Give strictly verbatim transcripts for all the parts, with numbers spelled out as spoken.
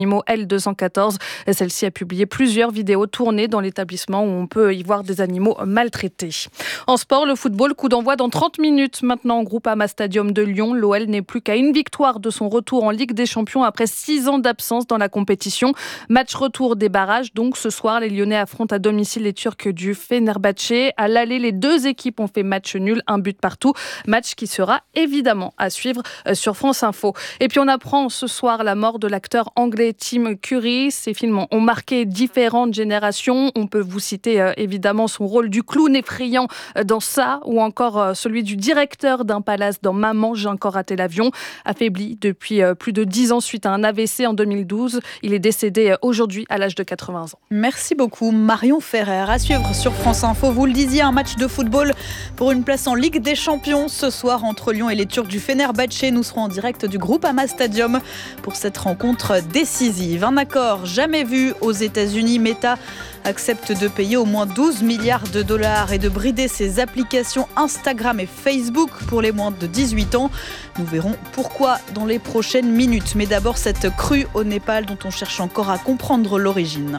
animaux L deux cent quatorze. Celle-ci a publié plusieurs vidéos tournées dans l'établissement où on peut y voir des animaux maltraités. En sport, le football, coup d'envoi dans trente minutes. Maintenant, au Groupama Stadium de Lyon, l'O L n'est plus qu'à une victoire de son retour en Ligue des Champions après six ans d'absence dans la compétition. Match retour des barrages. Donc ce soir, les Lyonnais affrontent à domicile les Turcs du Fenerbahçe. À l'aller, les deux équipes ont fait match nul, un but partout. Match qui sera évidemment à suivre sur France Info. Et puis on apprend ce soir la mort de l'acteur anglais Tim Curry. Ces films ont marqué différentes générations. On peut vous citer euh, évidemment son rôle du clown effrayant dans Ça, ou encore euh, celui du directeur d'un palace dans Maman, j'ai encore raté l'avion. Affaibli depuis euh, plus de dix ans suite à un A V C en deux mille douze, il est décédé euh, aujourd'hui à l'âge de quatre-vingts ans. Merci beaucoup Marion Ferrer. À suivre sur France Info, vous le disiez, un match de football pour une place en Ligue des Champions ce soir entre Lyon et les Turcs du Fenerbahçe. Nous serons en direct du Groupama Stadium pour cette rencontre décisive. Un accord jamais vu aux États-Unis. Meta accepte de payer au moins douze milliards de dollars et de brider ses applications Instagram et Facebook pour les moins de dix-huit ans. Nous verrons pourquoi dans les prochaines minutes. Mais d'abord, cette crue au Népal dont on cherche encore à comprendre l'origine.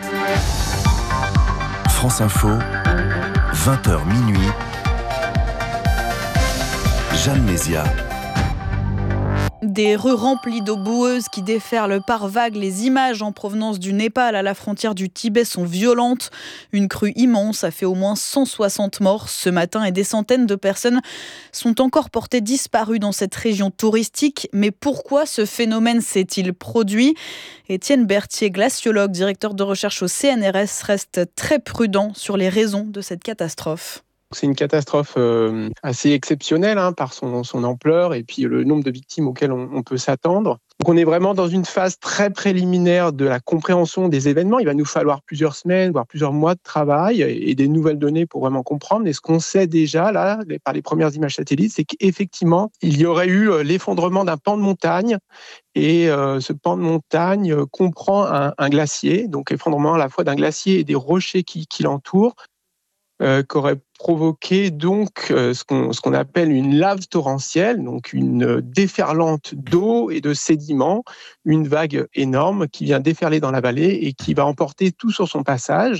France Info, vingt heures minuit. Jeanne Mézia. Des rues remplies d'eau boueuse qui déferlent par vagues. Les images en provenance du Népal à la frontière du Tibet sont violentes. Une crue immense a fait au moins cent soixante morts ce matin et des centaines de personnes sont encore portées disparues dans cette région touristique. Mais pourquoi ce phénomène s'est-il produit ? Étienne Berthier, glaciologue, directeur de recherche au C N R S, reste très prudent sur les raisons de cette catastrophe. C'est une catastrophe euh, assez exceptionnelle hein, par son, son ampleur et puis le nombre de victimes auxquelles on, on peut s'attendre. Donc on est vraiment dans une phase très préliminaire de la compréhension des événements. Il va nous falloir plusieurs semaines, voire plusieurs mois de travail et, et des nouvelles données pour vraiment comprendre. Mais ce qu'on sait déjà là, par les premières images satellites, c'est qu'effectivement, il y aurait eu l'effondrement d'un pan de montagne. Et euh, ce pan de montagne euh, comprend un, un glacier, donc effondrement à la fois d'un glacier et des rochers qui, qui l'entourent. Euh, qu'aurait provoqué donc euh, ce, qu'on, ce qu'on appelle une lave torrentielle, donc une déferlante d'eau et de sédiments, une vague énorme qui vient déferler dans la vallée et qui va emporter tout sur son passage,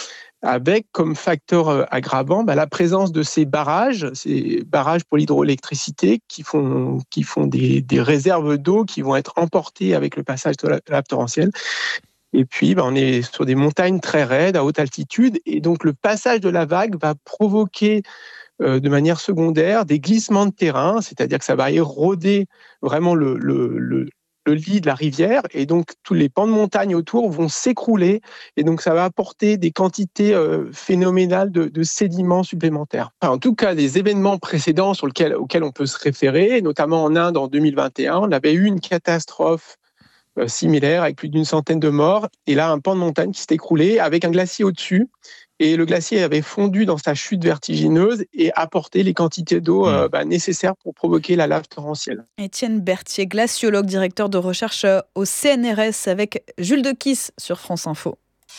avec comme facteur aggravant bah, la présence de ces barrages, ces barrages pour l'hydroélectricité qui font, qui font des, des réserves d'eau qui vont être emportées avec le passage de la lave torrentielle. Et puis, ben, on est sur des montagnes très raides, à haute altitude, et donc le passage de la vague va provoquer euh, de manière secondaire des glissements de terrain, c'est-à-dire que ça va éroder vraiment le, le, le, le lit de la rivière, et donc tous les pans de montagne autour vont s'écrouler, et donc ça va apporter des quantités euh, phénoménales de, de sédiments supplémentaires. Enfin, en tout cas, des événements précédents sur lesquels, auxquels on peut se référer, notamment en Inde en deux mille vingt et un, on avait eu une catastrophe similaire avec plus d'une centaine de morts et là un pan de montagne qui s'est écroulé avec un glacier au-dessus et le glacier avait fondu dans sa chute vertigineuse et apporté les quantités d'eau mmh. euh, bah, nécessaires pour provoquer la lave torrentielle. Étienne Berthier, glaciologue, directeur de recherche au C N R S avec Jules Dequisse sur France Info.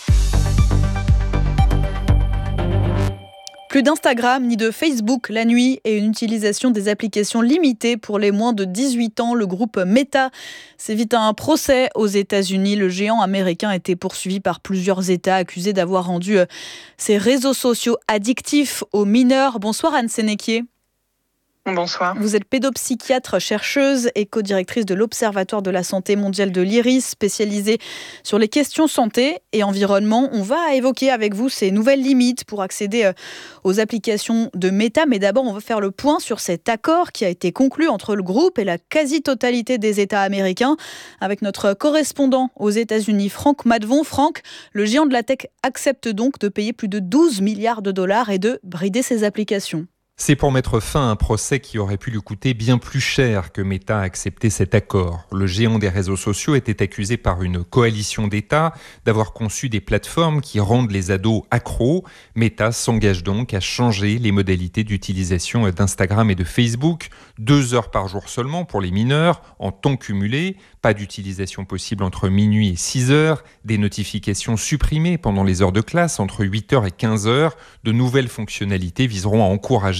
Plus d'Instagram ni de Facebook la nuit et une utilisation des applications limitée pour les moins de dix-huit ans. Le groupe Meta s'évite un procès aux États-Unis. Le géant américain a été poursuivi par plusieurs États accusés d'avoir rendu ses réseaux sociaux addictifs aux mineurs. Bonsoir Anne Sénéquier. Bonsoir. Vous êtes pédopsychiatre, chercheuse et co-directrice de l'Observatoire de la santé mondiale de l'I R I S, spécialisée sur les questions santé et environnement. On va évoquer avec vous ces nouvelles limites pour accéder aux applications de Meta. Mais d'abord, on va faire le point sur cet accord qui a été conclu entre le groupe et la quasi-totalité des États américains avec notre correspondant aux États-Unis, Franck Madvon. Franck, le géant de la tech accepte donc de payer plus de douze milliards de dollars et de brider ses applications. C'est pour mettre fin à un procès qui aurait pu lui coûter bien plus cher que Meta a accepté cet accord. Le géant des réseaux sociaux était accusé par une coalition d'États d'avoir conçu des plateformes qui rendent les ados accros. Meta s'engage donc à changer les modalités d'utilisation d'Instagram et de Facebook. Deux heures par jour seulement pour les mineurs, en temps cumulé. Pas d'utilisation possible entre minuit et six heures. Des notifications supprimées pendant les heures de classe entre huit heures et quinze heures. De nouvelles fonctionnalités viseront à encourager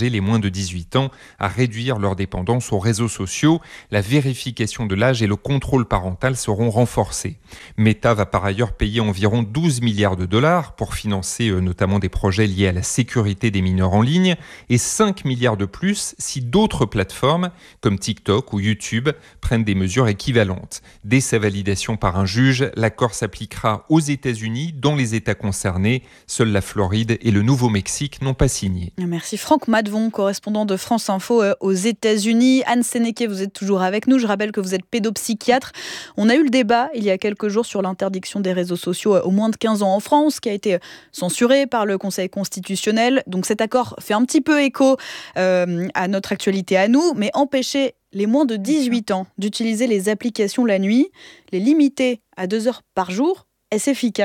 encourager les moins de dix-huit ans à réduire leur dépendance aux réseaux sociaux. La vérification de l'âge et le contrôle parental seront renforcés. Meta va par ailleurs payer environ douze milliards de dollars pour financer euh, notamment des projets liés à la sécurité des mineurs en ligne et cinq milliards de plus si d'autres plateformes comme TikTok ou YouTube prennent des mesures équivalentes. Dès sa validation par un juge, l'accord s'appliquera aux États-Unis, dans les États concernés. Seuls la Floride et le Nouveau-Mexique n'ont pas signé. Merci Franck Madvon, correspondant de France Info aux États-Unis. Anne Sénéquet, vous êtes toujours avec nous. Je rappelle que vous êtes pédopsychiatre. On a eu le débat il y a quelques jours sur l'interdiction des réseaux sociaux aux moins de quinze ans en France, qui a été censuré par le Conseil constitutionnel. Donc cet accord fait un petit peu écho euh, à notre actualité à nous, mais empêcher les moins de dix-huit ans d'utiliser les applications la nuit, les limiter à deux heures par jour, est-ce efficace ?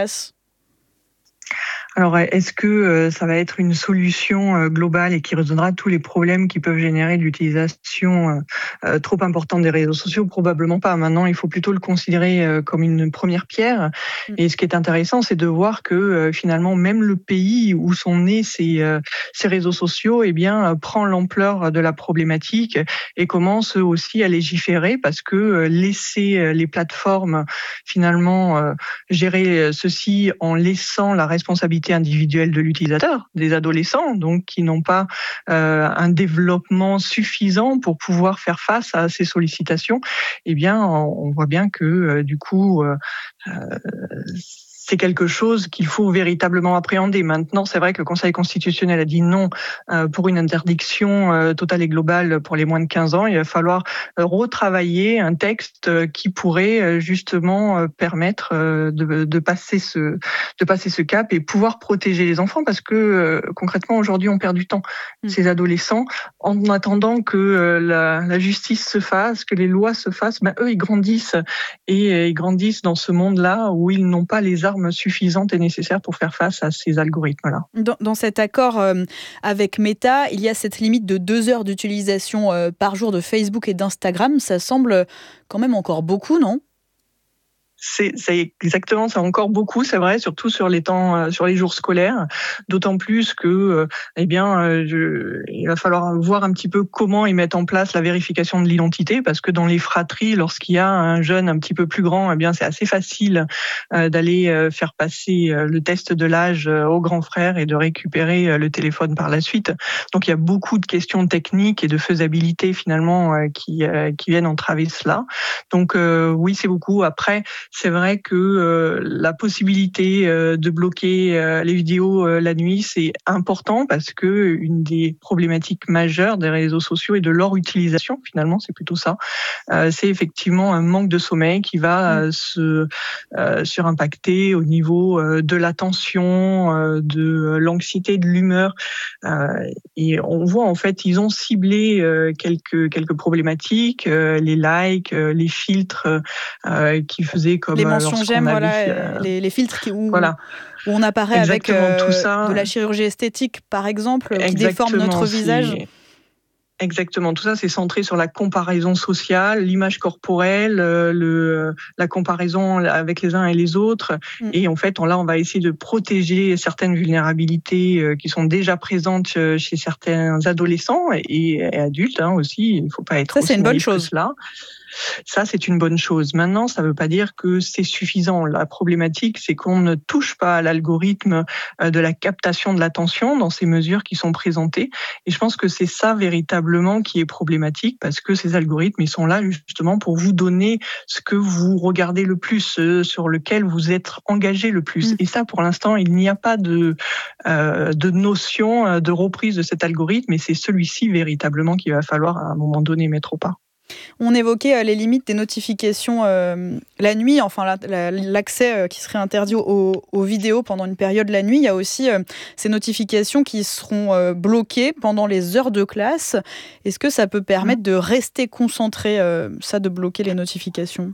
Alors, est-ce que euh, ça va être une solution euh, globale et qui résoudra tous les problèmes qui peuvent générer de l'utilisation euh, euh, trop importante des réseaux sociaux ? Probablement pas. Maintenant, il faut plutôt le considérer euh, comme une première pierre. Et ce qui est intéressant, c'est de voir que euh, finalement, même le pays où sont nés ces, euh, ces réseaux sociaux, eh bien, euh, prend l'ampleur de la problématique et commence aussi à légiférer parce que euh, laisser euh, les plateformes finalement euh, gérer ceci en laissant la responsabilité individuelle de l'utilisateur, des adolescents, donc qui n'ont pas euh, un développement suffisant pour pouvoir faire face à ces sollicitations, eh bien, on voit bien que euh, du coup, euh, euh, c'est quelque chose qu'il faut véritablement appréhender. Maintenant, c'est vrai que le Conseil constitutionnel a dit non euh, pour une interdiction euh, totale et globale pour les moins de quinze ans. Il va falloir euh, retravailler un texte euh, qui pourrait euh, justement euh, permettre euh, de, de passer ce de passer ce cap et pouvoir protéger les enfants parce que euh, concrètement aujourd'hui on perd du temps. Mmh. Ces adolescents, en attendant que euh, la, la justice se fasse, que les lois se fassent, ben eux ils grandissent et euh, ils grandissent dans ce monde-là où ils n'ont pas les armes suffisantes et nécessaires pour faire face à ces algorithmes-là. Dans, dans cet accord euh, avec Meta, il y a cette limite de deux heures d'utilisation euh, par jour de Facebook et d'Instagram. Ça semble quand même encore beaucoup, non ? C'est, c'est exactement, c'est encore beaucoup, c'est vrai, surtout sur les temps, euh, sur les jours scolaires. D'autant plus que, euh, eh bien, euh, je, il va falloir voir un petit peu comment ils mettent en place la vérification de l'identité, parce que dans les fratries, lorsqu'il y a un jeune un petit peu plus grand, eh bien, c'est assez facile euh, d'aller euh, faire passer euh, le test de l'âge euh, au grand frère et de récupérer euh, le téléphone par la suite. Donc, il y a beaucoup de questions techniques et de faisabilité finalement euh, qui euh, qui viennent entraver cela. Donc, euh, oui, c'est beaucoup. Après. C'est vrai que euh, la possibilité euh, de bloquer euh, les vidéos euh, la nuit, c'est important parce que une des problématiques majeures des réseaux sociaux et de leur utilisation, finalement, c'est plutôt ça. Euh, c'est effectivement un manque de sommeil qui va euh, se euh, surimpacter au niveau euh, de l'attention, euh, de l'anxiété, de l'humeur. Euh, et on voit en fait, ils ont ciblé euh, quelques quelques problématiques, euh, les likes, euh, les filtres euh, qui faisaient comme les mentions j'aime, voilà, euh, les, les filtres qui, où, voilà. où on apparaît Exactement, avec euh, tout ça. de la chirurgie esthétique, par exemple, qui déforme notre visage. C'est... Exactement, tout ça c'est centré sur la comparaison sociale, l'image corporelle, le, la comparaison avec les uns et les autres. Mm. Et en fait, on, là, on va essayer de protéger certaines vulnérabilités qui sont déjà présentes chez certains adolescents et, et adultes hein, aussi. Il ne faut pas être ça, c'est une bonne chose. Là. Ça, c'est une bonne chose. Maintenant, ça ne veut pas dire que c'est suffisant. La problématique, c'est qu'on ne touche pas à l'algorithme de la captation de l'attention dans ces mesures qui sont présentées. Et je pense que c'est ça véritablement qui est problématique parce que ces algorithmes, ils sont là justement pour vous donner ce que vous regardez le plus, ce sur lequel vous êtes engagé le plus. Mmh. Et ça, pour l'instant, il n'y a pas de, euh, de notion de reprise de cet algorithme et c'est celui-ci véritablement qu'il va falloir à un moment donné mettre au pas. On évoquait les limites des notifications euh, la nuit, enfin la, la, l'accès euh, qui serait interdit aux, aux vidéos pendant une période la nuit. Il y a aussi euh, ces notifications qui seront euh, bloquées pendant les heures de classe. Est-ce que ça peut permettre de rester concentré, euh, ça, de bloquer les notifications ?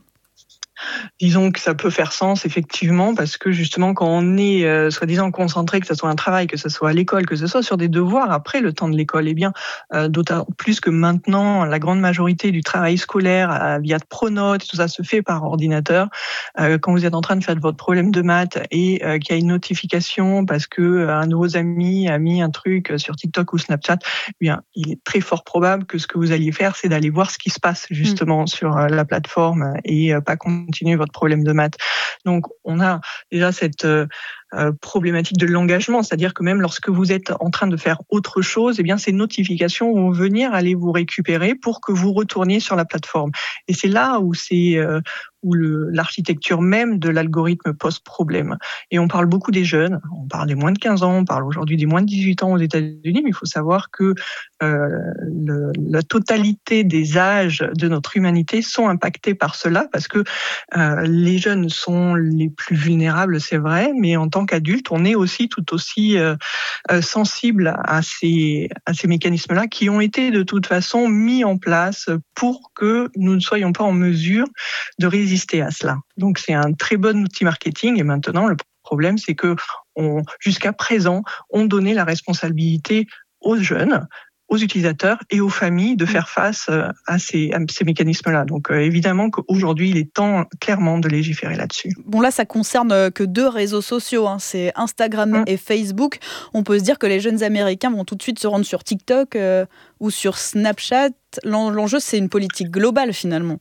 Disons que ça peut faire sens, effectivement, parce que justement, quand on est euh, soi-disant concentré, que ce soit un travail, que ce soit à l'école, que ce soit sur des devoirs après le temps de l'école, eh bien, euh, d'autant plus que maintenant, la grande majorité du travail scolaire euh, via Pronote, tout ça se fait par ordinateur. Euh, quand vous êtes en train de faire votre problème de maths et euh, qu'il y a une notification parce que euh, un de vos amis a mis un truc sur TikTok ou Snapchat, eh bien, il est très fort probable que ce que vous alliez faire, c'est d'aller voir ce qui se passe justement mmh. sur euh, la plateforme et euh, pas continuer votre problème de maths. Donc, on a déjà cette euh, euh, problématique de l'engagement, c'est-à-dire que même lorsque vous êtes en train de faire autre chose, eh bien, ces notifications vont venir aller vous récupérer pour que vous retourniez sur la plateforme. Et c'est là où c'est euh, où le, l'architecture même de l'algorithme pose problème. Et on parle beaucoup des jeunes, on parle des moins de quinze ans, on parle aujourd'hui des moins de dix-huit ans aux États-Unis, mais il faut savoir que euh, le, la totalité des âges de notre humanité sont impactés par cela, parce que euh, les jeunes sont les plus vulnérables, c'est vrai, mais en tant qu'adultes, on est aussi tout aussi euh, euh, sensible à ces, à ces mécanismes-là qui ont été de toute façon mis en place pour que nous ne soyons pas en mesure de résister à cela. Donc c'est un très bon outil marketing, et maintenant le problème c'est que on, jusqu'à présent on donnait la responsabilité aux jeunes, aux utilisateurs et aux familles de faire face à ces, à ces mécanismes-là. Donc euh, évidemment qu'aujourd'hui il est temps clairement de légiférer là-dessus. Bon là ça concerne que deux réseaux sociaux, hein. C'est Instagram mmh. et Facebook. On peut se dire que les jeunes Américains vont tout de suite se rendre sur TikTok euh, ou sur Snapchat. L'enjeu c'est une politique globale finalement.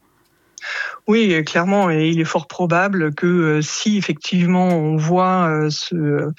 Oui, clairement, et il est fort probable que euh, si effectivement on voit euh, ce,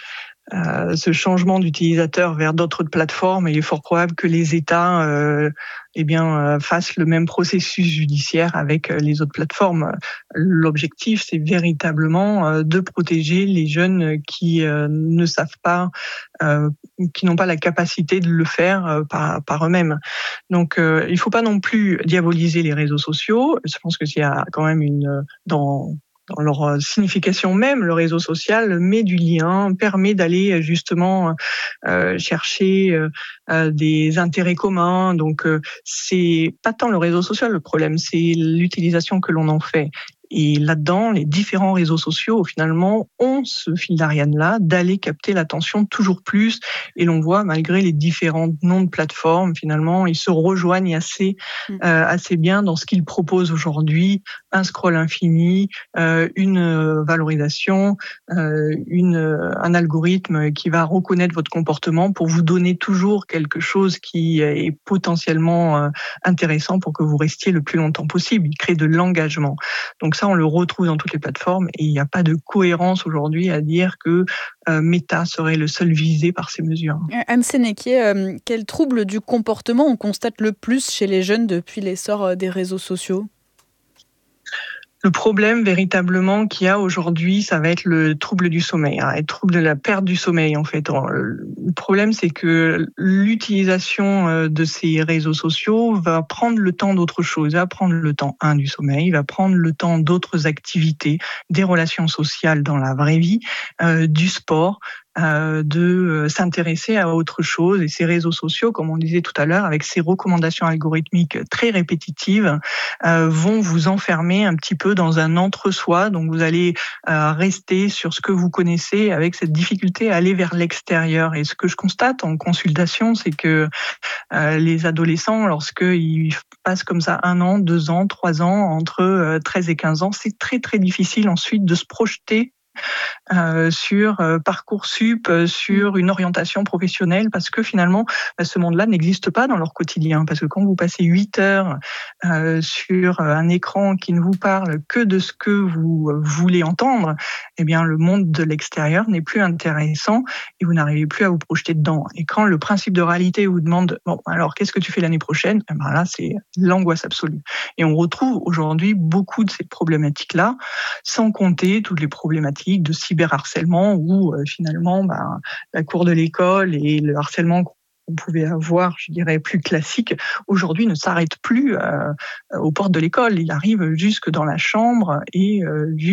euh, ce changement d'utilisateur vers d'autres plateformes, il est fort probable que les États euh, eh bien, euh, fassent le même processus judiciaire avec les autres plateformes. L'objectif, c'est véritablement euh, de protéger les jeunes qui euh, ne savent pas, euh, qui n'ont pas la capacité de le faire euh, par, par eux-mêmes. Donc, euh, il ne faut pas non plus diaboliser les réseaux sociaux. Je pense que s'il y a quand même une dans dans leur signification même, le réseau social met du lien, permet d'aller justement euh, chercher euh, des intérêts communs. Donc, euh, c'est pas tant le réseau social le problème, c'est l'utilisation que l'on en fait. Et là-dedans, les différents réseaux sociaux, finalement, ont ce fil d'Ariane-là d'aller capter l'attention toujours plus. Et l'on voit, malgré les différents noms de plateformes, finalement, ils se rejoignent assez, euh, assez bien dans ce qu'ils proposent aujourd'hui. Un scroll infini, euh, une valorisation, euh, une, un algorithme qui va reconnaître votre comportement pour vous donner toujours quelque chose qui est potentiellement euh, intéressant pour que vous restiez le plus longtemps possible. Il crée de l'engagement. Donc, ça, on le retrouve dans toutes les plateformes et il n'y a pas de cohérence aujourd'hui à dire que euh, Meta serait le seul visé par ces mesures. Anne Sénéquier, euh, quel trouble du comportement on constate le plus chez les jeunes depuis l'essor des réseaux sociaux ? Le problème véritablement qu'il y a aujourd'hui, ça va être le trouble du sommeil, hein, le trouble de la perte du sommeil en fait. Le problème, c'est que l'utilisation de ces réseaux sociaux va prendre le temps d'autre chose, va prendre le temps un du sommeil, va prendre le temps d'autres activités, des relations sociales dans la vraie vie, euh, du sport. Euh, de s'intéresser à autre chose. Et ces réseaux sociaux, comme on disait tout à l'heure, avec ces recommandations algorithmiques très répétitives, euh, vont vous enfermer un petit peu dans un entre-soi. Donc vous allez euh, rester sur ce que vous connaissez avec cette difficulté à aller vers l'extérieur. Et ce que je constate en consultation, c'est que euh, les adolescents, lorsqu'ils passent comme ça un an, deux ans, trois ans, entre euh, treize et quinze ans, c'est très très difficile ensuite de se projeter Euh, sur euh, Parcoursup, euh, sur une orientation professionnelle, parce que finalement, bah, ce monde-là n'existe pas dans leur quotidien. Parce que quand vous passez huit heures euh, sur un écran qui ne vous parle que de ce que vous voulez entendre, eh bien, le monde de l'extérieur n'est plus intéressant et vous n'arrivez plus à vous projeter dedans. Et quand le principe de réalité vous demande, bon, alors qu'est-ce que tu fais l'année prochaine? Eh ben là, c'est l'angoisse absolue. Et on retrouve aujourd'hui beaucoup de ces problématiques-là, sans compter toutes les problématiques de cyberharcèlement où euh, finalement ben, la cour de l'école et le harcèlement qu'on pouvait avoir, je dirais, plus classique, aujourd'hui ne s'arrête plus euh, aux portes de l'école. Il arrive jusque dans la chambre et euh, juste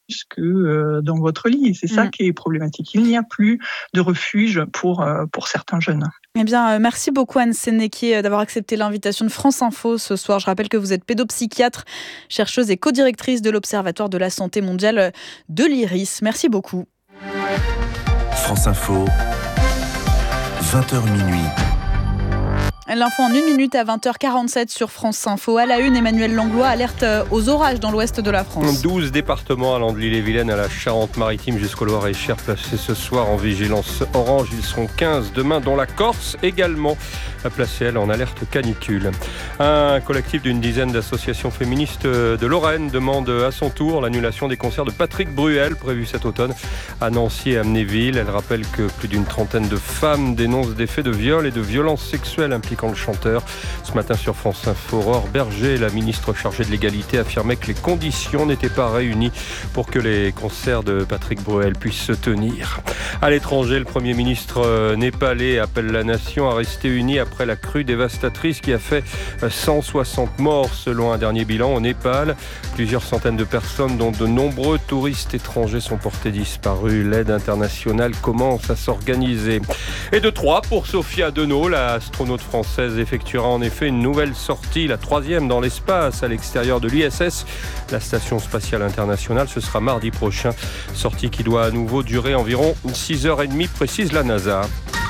que euh, dans votre lit. Et c'est ça mmh. qui est problématique. Il n'y a plus de refuge pour, euh, pour certains jeunes. Eh bien, euh, merci beaucoup Anne Sénéquier d'avoir accepté l'invitation de France Info ce soir. Je rappelle que vous êtes pédopsychiatre, chercheuse et co-directrice de l'Observatoire de la santé mondiale de l'Iris. Merci beaucoup. France Info, vingt heures minuit. L'info en une minute à vingt heures quarante-sept sur France Info. À la une, Emmanuel Langlois alerte aux orages dans l'ouest de la France. douze départements allant de l'Ille-et-Vilaine à la Charente-Maritime jusqu'au Loir-et-Cher placés ce soir en vigilance orange. Ils seront quinze demain, dont la Corse également placée, elle, en alerte canicule. Un collectif d'une dizaine d'associations féministes de Lorraine demande à son tour l'annulation des concerts de Patrick Bruel prévus cet automne à Nancy et Amnéville. Elle rappelle que plus d'une trentaine de femmes dénoncent des faits de viol et de violences sexuelles impliquant le chanteur. Ce matin sur France Info, Aurore Berger, la ministre chargée de l'égalité, affirmait que les conditions n'étaient pas réunies pour que les concerts de Patrick Bruel puissent se tenir. À l'étranger, le Premier ministre népalais appelle la nation à rester unie après la crue dévastatrice qui a fait cent soixante morts selon un dernier bilan au Népal. Plusieurs centaines de personnes, dont de nombreux touristes étrangers, sont portés disparus. L'aide internationale commence à s'organiser. Et de trois pour Sophia Deneau, l'astronaute française effectuera en effet une nouvelle sortie, la troisième dans l'espace à l'extérieur de l'I S S, la Station Spatiale Internationale. Ce sera mardi prochain, sortie qui doit à nouveau durer environ six heures trente, précise la NASA.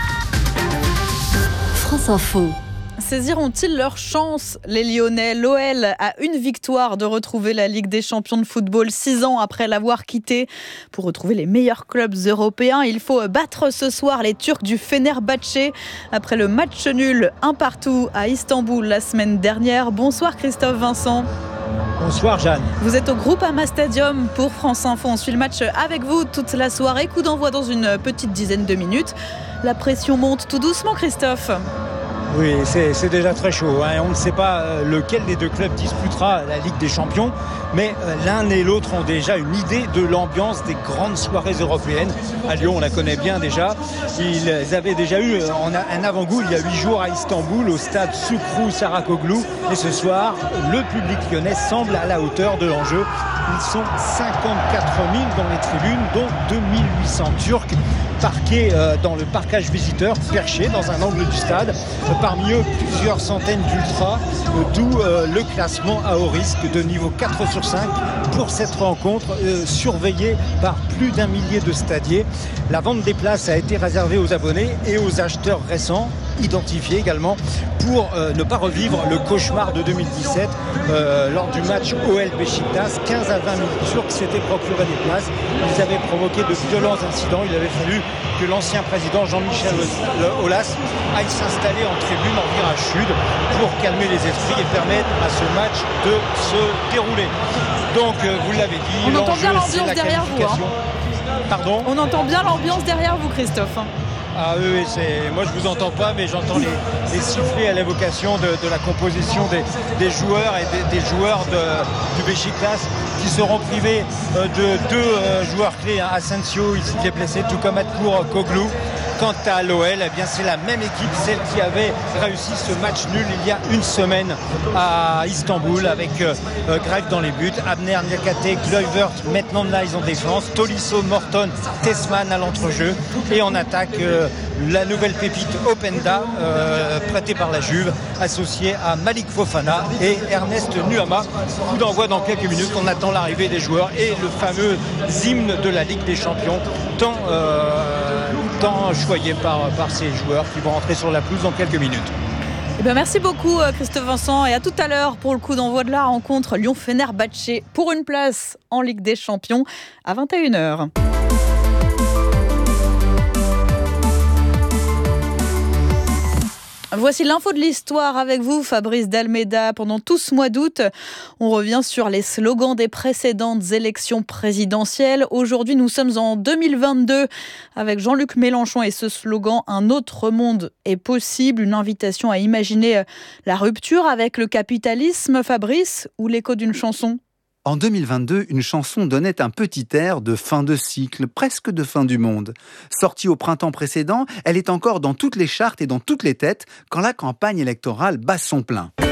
France Info. Saisiront-ils leur chance, les Lyonnais? L'O L a une victoire de retrouver la Ligue des champions de football six ans après l'avoir quittée. Pour retrouver les meilleurs clubs européens, il faut battre ce soir les Turcs du Fenerbahçe après le match nul un partout à Istanbul la semaine dernière. Bonsoir Christophe Vincent. Bonsoir Jeanne. Vous êtes au Groupama Stadium pour France Info. On suit le match avec vous toute la soirée. Coup d'envoi dans une petite dizaine de minutes. La pression monte tout doucement, Christophe. Oui, c'est, c'est déjà très chaud. Hein. On ne sait pas euh, lequel des deux clubs disputera la Ligue des Champions, mais euh, l'un et l'autre ont déjà une idée de l'ambiance des grandes soirées européennes. À Lyon, on la connaît bien déjà. Ils avaient déjà eu un avant-goût il y a huit jours à Istanbul, au stade Soukrou Sarakoglu. Et ce soir, le public lyonnais semble à la hauteur de l'enjeu. Ils sont cinquante-quatre mille dans les tribunes, dont deux mille huit cents Turcs parqués euh, dans le parcage visiteur, perchés dans un angle du stade. Euh, parmi eux, plusieurs centaines d'ultras, euh, d'où euh, le classement à haut risque de niveau quatre sur cinq pour cette rencontre, euh, surveillée par plus d'un millier de stadiers. La vente des places a été réservée aux abonnés et aux acheteurs récents, identifiés également, pour euh, ne pas revivre le cauchemar de deux mille dix-sept euh, lors du match O L Beşiktaş. quinze à vingt mille Turcs s'étaient procurés des places. Ils avaient provoqué de violents incidents. Il avait fallu que l'ancien président Jean-Michel Aulas aille s'installer en tribune en virage sud pour calmer les esprits et permettre à ce match de se dérouler. Donc euh, vous l'avez dit, on entend bien l'ambiance derrière vous. Hein. Pardon ? On entend bien l'ambiance derrière vous, Christophe. Ah oui, c'est... moi je vous entends pas, mais j'entends les, les sifflets à l'évocation de, de la composition des, des joueurs et des, des joueurs de, du Beşiktaş qui seront privés de deux euh, joueurs clés, hein. Asensio, il s'est blessé, tout comme Atkour Koglu. Quant à l'O L, eh bien c'est la même équipe, celle qui avait réussi ce match nul il y a une semaine à Istanbul avec euh, Greif dans les buts, Abner, Niakate, Kluivert maintenant là ils en défense, Tolisso, Morton, Tessman à l'entrejeu et en attaque euh, la nouvelle pépite Openda euh, prêtée par la Juve, associée à Malik Fofana et Ernest Nuama. Coup d'envoi dans quelques minutes, on attend l'arrivée des joueurs et le fameux hymne de la Ligue des Champions, tant euh, tant choyé par, par ces joueurs qui vont rentrer sur la pelouse dans quelques minutes. Eh bien, merci beaucoup Christophe Vincent et à tout à l'heure pour le coup d'envoi de la rencontre Lyon-Fenerbahçe pour une place en Ligue des Champions à vingt et une heures. Voici l'info de l'histoire avec vous, Fabrice Dalméda. Pendant tout ce mois d'août, on revient sur les slogans des précédentes élections présidentielles. Aujourd'hui, nous sommes en deux mille vingt-deux avec Jean-Luc Mélenchon et ce slogan « Un autre monde est possible », une invitation à imaginer la rupture avec le capitalisme, Fabrice, ou l'écho d'une chanson ? En deux mille vingt-deux, une chanson donnait un petit air de fin de cycle, presque de fin du monde. Sortie au printemps précédent, elle est encore dans toutes les chartes et dans toutes les têtes quand la campagne électorale bat son plein.